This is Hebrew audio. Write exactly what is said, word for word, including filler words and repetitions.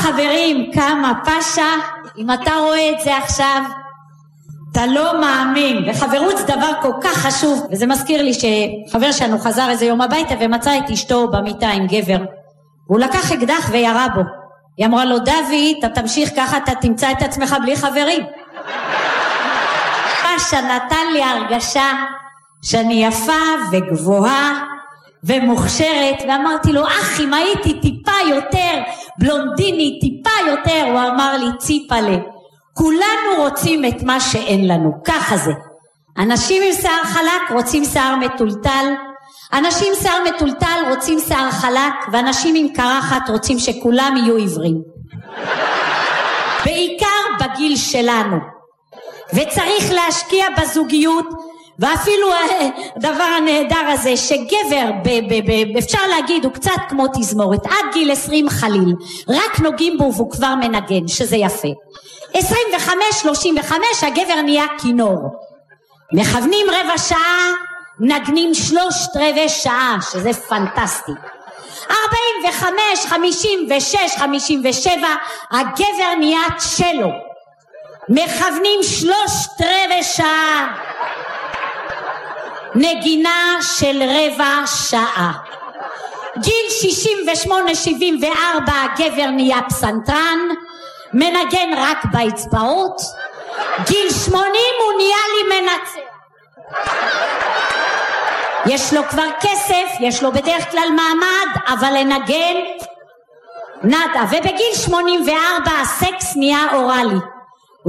חברים, כמה פשע, אם אתה רואה את זה עכשיו, אתה לא מאמין, וחברות זה דבר כל כך חשוב, וזה מזכיר לי שחבר שלנו חזר איזה יום הביתה ומצא את אשתו במיטה עם גבר, הוא לקח אקדח וירה בו, היא אמרה לו, דוד, אתה תמשיך ככה, אתה תמצא את עצמך בלי חברים. פשע נתן לי הרגשה שאני יפה וגבוהה ומוכשרת, ואמרתי לו, אח, אם הייתי טיפה יותר בלונדיני, טיפה יותר, הוא אמר לי, ציפלה, כולנו רוצים את מה שאין לנו, ככה זה. אנשים עם שיער חלק רוצים שיער מטולטל, אנשים עם שיער מטולטל רוצים שיער חלק, ואנשים עם קרחת רוצים שכולם יהיו עיוורים. בעיקר בגיל שלנו. וצריך להשקיע בזוגיות, ואפילו הדבר הנהדר הזה שגבר ב, ב, ב, אפשר להגיד הוא קצת כמו תזמורת, עד גיל עשרים חליל רק נוגעים בו והוא כבר מנגן, שזה יפה. עשרים וחמש שלושים וחמש הגבר נהיה כינור, מכוונים רבע שעה, נגנים שלושת רבעי שעה, שזה פנטסטי. ארבעים וחמש חמישים ושש חמישים ושבע הגבר נהיה צ'לו, מכוונים שלושת רבעי שעה, נגינה של רבע שעה. גיל שישים ושמונה שבעים וארבע הגבר נהיה פסנתרן, מנגן רק באצבעות. גיל שמונים הוא נהיה לי מנצח, יש לו כבר כסף, יש לו בדרך כלל מעמד, אבל לנגן נדה. ובגיל שמונים וארבע הסקס נהיה אורלי.